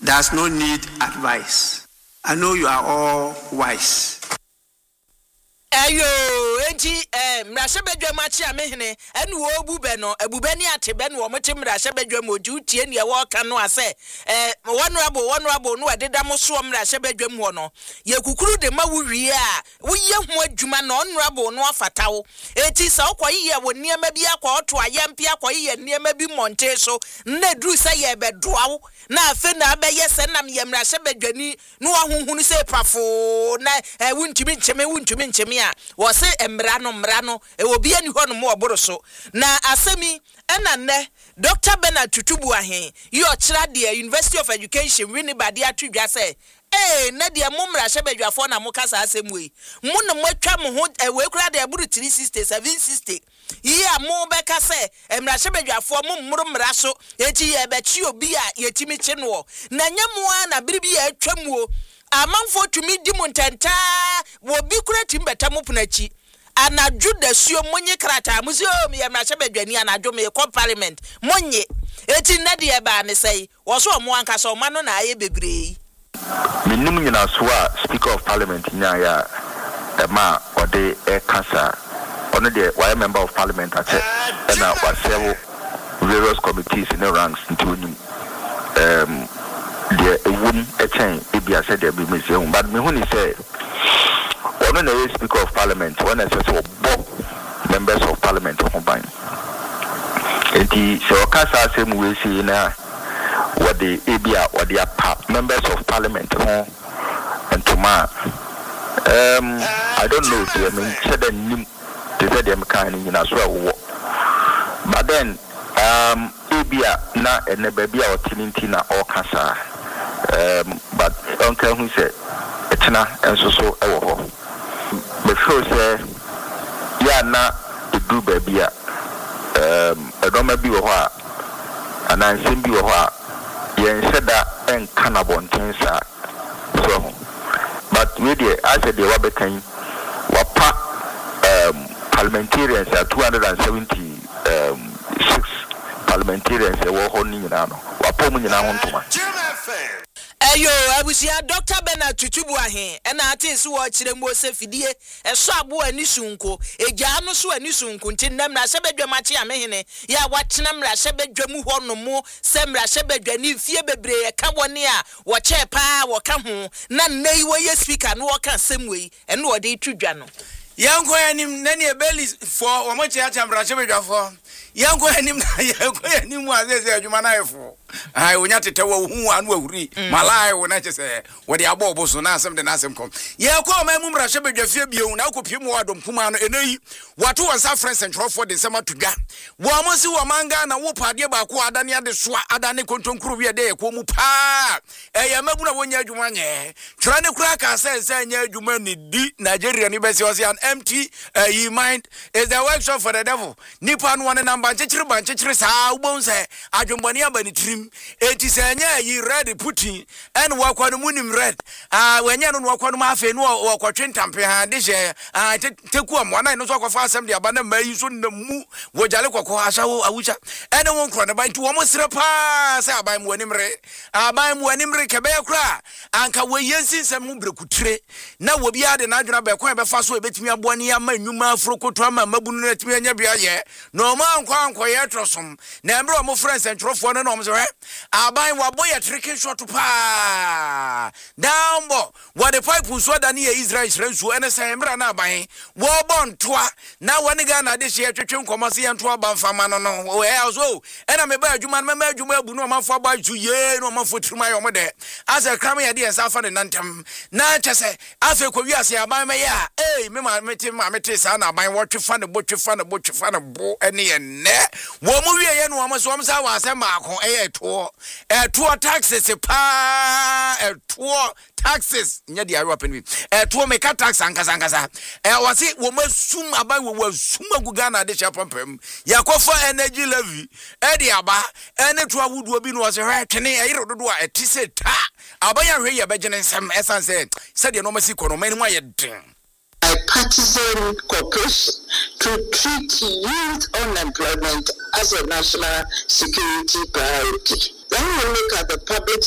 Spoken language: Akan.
does not need advice. I know you are all wise. Ayo, enti mrasebedwa machi amehene enu obube no ebube ni atebe no omote mrasebedwa modu tie ne wo ka no ase honorable no adeda mo so mrasebedwa mu no ye kukuru de ma wuwie a woye ho adwuma no honorable no afatawo enti sa okoye wo niema bi akwa oto ayampi akoye niema bi monte so na duru sa ye bedoawo na afe na abeye se nam ye mrasebedwa ni no ahunhunu se pafo na wuntumi ncheme wo se mrano obi ani ho no mo oboro so na asemi ena ne Dr. Bernard Tutubu ahen yo kira de University of Education wini bade atudwa se na de momra hyebadwafo na mo kasa asemu yi mo na mo atwa mo ho we kura de aburu 360 760 yi a mo beka se mra hyebadwafo mo mmoro mra so eti ye bechi obi a yetimi chi no na nyamo na biribi ya atwamuo amanfo tumi di muntanta wo bi kura timbeta mo punachi anadwo da suo monye krata musio me mra hyebadwani anadwo me ko parliament monye eti na de ba ne sei wo so mo anka so ma no na aye bebree minimum nyina so a speaker of parliament nya ya ma ode kasa ono de why member of parliament ache na wasewo various committees in the ranks into the ewum echen ebia said there be museum but me huni say ono na speaker of parliament when I say so members of parliament on ban enti so kasa asem we see na what the ebia what the members of parliament and to ma I don't know I mean said them they said them kind in as well but then ebia na ene baby a otininti na all kasa but uncle who said etina enso so ewo ho me feel say ya na edu baby a edoma bi wo ho a anansem bi wo ho a yen seda en kanabonten sa so but we dey as the wabekan wapa parliamentarians are 276 parliamentarians wo ho ni nyina no wapa mu nyina ho ntoma ayo abusia Dr. Bernard Tutubu ahen na atinsi wo kire mo se fidie eso abo ani sunko egya no so ani sunko nti namra hyebadwa machi amehene ya watena mra hyebadwa mu ho no mo se mra hyebadwa ni fie bebre ka woni a wo che pa wo ka ho na nei wo ye speaker no wo ka semwe ene wo de tudwa no yanko anim nani ebeli for wo mo che acha mra hyebadwa for yanko anim mu azeze adwuma na efo ai wonya tetewa hu anu ahuri malai wona chese wode abobo so na asem de na asem kom ye ko ma mu mra hyebadwa fie biewu na akopie mu wadom kuma no eneyi wato wansa friends and trofo de sema tudwa wo mo si wo manga na wo pade ba ko adane ade soa adane kontonkuru wie de ko mu pa ye mabu na wonya adwuma nye twa ne kura ka se nya adwuma ni di Nigeria ni besi was an empty you mind is the workshop for the devil nipa no one number banchechire sa ubon se adwombani abani trim eti se nya yi red putin en wakwa no munim red wenya no wakwa no afa no wakwa ntampe ha de je teku am wana no so akwa asem de aba na mayi so na mu wojale kokko asawo awucha ene won kro na bantu wo mo sire pa se aban mu animre kebe kra anka weyensin sem mu brekutire na wo bia de na adwuna be kon be fa so ebetimi aboani ya ma nnwuma afrokoto ama mabunu na timi anya bia ye no ma anko ye trosom na emre mo friends and trofo no no so aban wa boy tricking shot pa down bo what the pipe so da ne Israel shrensu ene se emre na aban wo bon toa na woni ga na de hye twetwe nkomase ye ntoa ban fama no no we also ena me ba adwuma me ma adwuma abu no manfo ba ju ye no manfo trima yo mo de asa kram ye de ensa fa ne nantem na chese afa ko wiase aban me ya me ma mete sa na aban wo twefa ne bo ene ye ne wo mu wie ye no wo so sa wa asem maako to taxes pa taxes nya dia European we to make tax ankasa wasi wo masum aban wo sum aguga na de chapampam yakofa energy levy de aba ene to awudu bi no wase hwetene ayiro dodo a etise ta aban ya hwe ye begene nsem esanse said no masi kono mani mu ayedin bipartisan cooperation to treat youth unemployment as a national security priority. When we look at the public